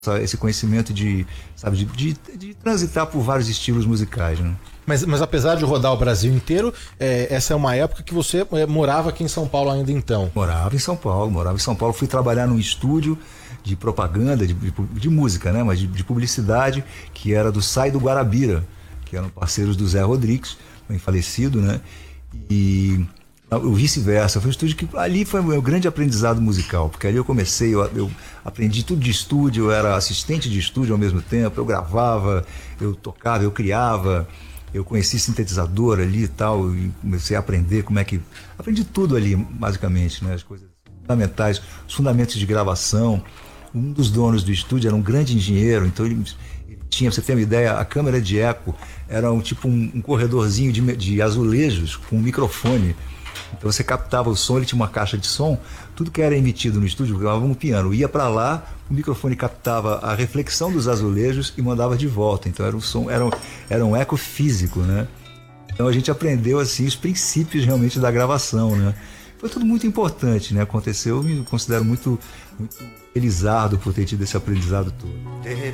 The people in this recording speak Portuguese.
esse conhecimento de, sabe, de transitar por vários estilos musicais, né? Mas apesar de rodar o Brasil inteiro, essa é uma época que você morava aqui em São Paulo ainda então. Morava em São Paulo, fui trabalhar num estúdio de propaganda, de música, né? Mas de publicidade, que era do Sai do Guarabira, que eram parceiros do Zé Rodrigues, bem falecido, né? E o vice-versa, foi um estúdio que ali foi o meu grande aprendizado musical, porque ali eu comecei, eu aprendi tudo de estúdio, eu era assistente de estúdio ao mesmo tempo, eu gravava, eu tocava, eu criava, eu conheci sintetizador ali e tal, e comecei a aprender como é que... Aprendi tudo ali, basicamente, né? As coisas fundamentais, os fundamentos de gravação. Um dos donos do estúdio era um grande engenheiro, então ele tinha, pra você ter uma ideia, a câmera de eco era um corredorzinho de azulejos com um microfone. Então você captava o som, ele tinha uma caixa de som, tudo que era emitido no estúdio, gravava um piano, ia para lá, o microfone captava a reflexão dos azulejos e mandava de volta. Então era um som, era um eco físico, né? Então a gente aprendeu assim os princípios realmente da gravação, né? Foi tudo muito importante, né? Aconteceu, eu me considero muito felizardo por ter tido esse aprendizado todo.